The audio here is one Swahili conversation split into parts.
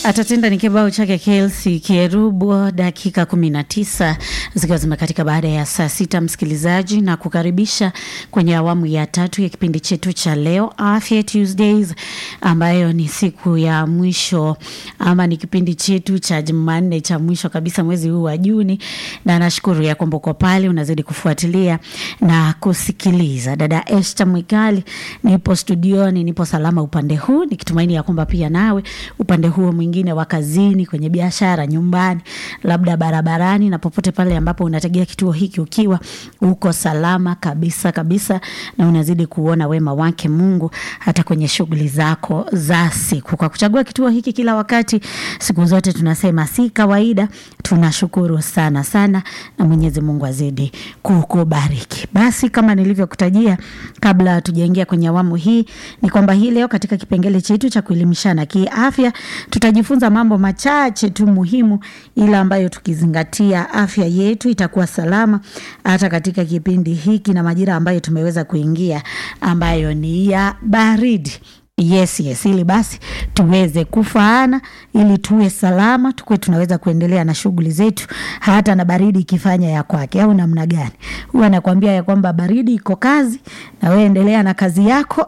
Atatenda ni kibao chake Kelsey Kierubo, dakika 19 zikiwa zimekatika baada ya saa 6, msikilizaji, na kukaribisha kwenye awamu ya 3 ya kipindi chetu cha leo Afya Tuesdays, ambayo ni siku ya mwisho ama ni kipindi chetu cha Jumanne cha mwisho kabisa mwezi huu wa Juni, na nashukuru ya kwamba uko pale unazidi kufuatilia na kusikiliza. Dada Esther Mwikali nipo studioni, nipo salama upande huu, nikitumaini ya kwamba pia nawe upande huo mwingine wa kazini, kwenye biashara, nyumbani, labda barabarani na popote pale ambapo unategea kituo hiki ukiwa uko salama kabisa kabisa, na unazidi kuona wema wake Mungu hata kwenye shughuli zako za siku. Kwa kuchagua kituo hiki kila wakati, siku zote tunasema si kawaida. Tunashukuru sana sana, na Mwenyezi Mungu azidi kukubariki. Basi kama nilivyokutajia kabla tujaingia kwenye awamu hii, ni kwamba hii leo katika kipengele chetu cha kuelimishana kiafya tutajifunza mambo machache tu muhimu, ila ambayo tukizingatia afya yetu itakuwa salama hata katika kipindi hiki na majira ambayo tumeweza kuingia, ambayo ni ya baridi. Yes, ili basi tuweze kufaana, ili tuwe salama, tukue tunaweza kuendelea na shughuli zetu hata na baridi ikifanya ya kwake, au namna gani? Huwa nakwambia ya kwamba baridi iko kazi na wewe endelea na kazi yako.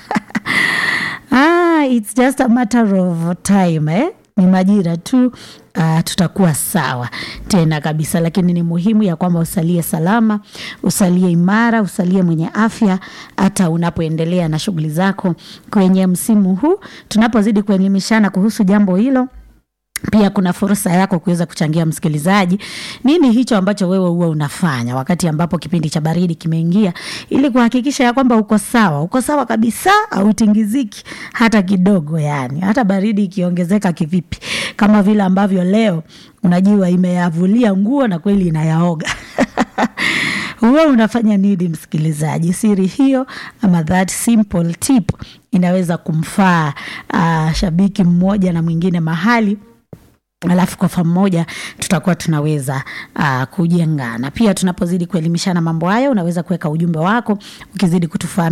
It's just a matter of time, ni majira tu, tutakuwa sawa tena kabisa. Lakini ni muhimu ya kwamba usalie salama, usalie imara, usalie mwenye afya hata unapoendelea na shughuli zako kwenye msimu huu. Tunapozidi kuelimishana kuhusu jambo hilo, pia kuna fursa yako kuweza kuchangia, msikilizaji, nini hicho ambacho wewe huwa unafanya wakati ambapo kipindi cha baridi kimeingia, ili kuhakikisha ya kwamba uko sawa kabisa, au tingiziki hata kidogo. Yani hata baridi ikiongezeka kivipi, kama vile ambavyo leo unajua imeyavulia nguo na kweli inayaoga. Wewe unafanya nini, msikilizaji? Siri hiyo ama that simple tip inaweza kumfaa shabiki mmoja na mwingine mahali, alafu kwa pamoja tutakuwa tunaweza kujengana. Pia tunapozidi kuelimishana mambo haya, unaweza kuweka ujumbe wako ukizidi kutufahamu